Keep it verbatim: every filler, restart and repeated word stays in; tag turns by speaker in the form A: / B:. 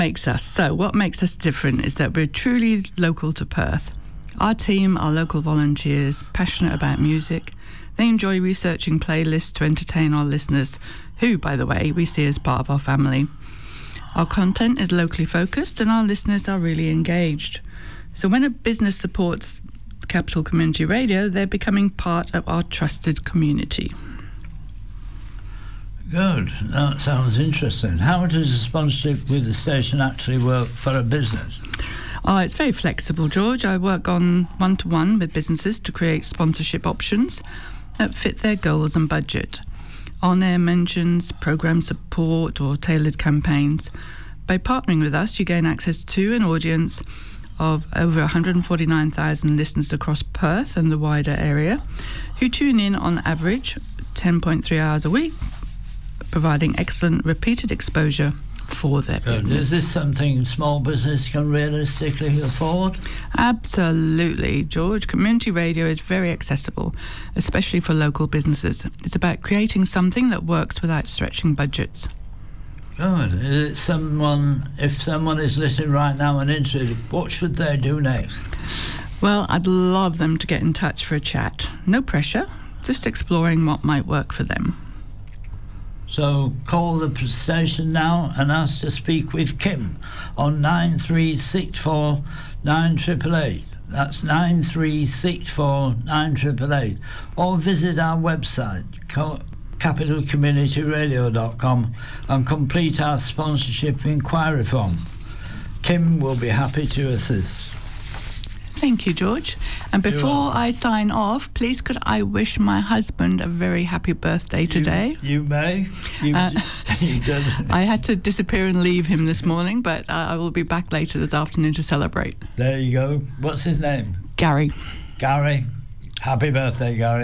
A: makes us? So what makes us different is that we're truly local to Perth. Our team are local volunteers, passionate about music. They enjoy researching playlists to entertain our listeners, who, by the way, we see as part of our family. Our content is locally focused and our listeners are really engaged. So when a business supports Capital Community Radio, they're becoming part of our trusted community.
B: Good. That sounds interesting. How does a sponsorship with the station actually work for a business?
A: Oh, it's very flexible, George. I work on one-to-one with businesses to create sponsorship options that fit their goals and budget. On-air mentions, program support or tailored campaigns. By partnering with us, you gain access to an audience of over one hundred forty-nine thousand listeners across Perth and the wider area, who tune in on average ten point three hours a week, providing excellent repeated exposure for their
B: Good.
A: business.
B: Is this something small business can realistically afford?
A: Absolutely, George. Community radio is very accessible, especially for local businesses. It's about creating something that works without stretching budgets.
B: Good. Is it someone, if someone is listening right now and interested, what should they do next?
A: Well, I'd love them to get in touch for a chat. No pressure, just exploring what might work for them.
B: So call the station now and ask to speak with Kim on nine three six four nine eight eight eight. That's nine three six four nine eight eight eight. Or visit our website, capital community radio dot com, and complete our sponsorship inquiry form. Kim will be happy to assist.
A: Thank you, George. And before I sign off, please could I wish my husband a very happy birthday today?
B: You, you may. You,
A: uh,
B: you did.
A: I had to disappear and leave him this morning, but uh, I will be back later this afternoon to celebrate.
B: There you go. What's his name?
A: Gary.
B: Gary. Happy birthday, Gary.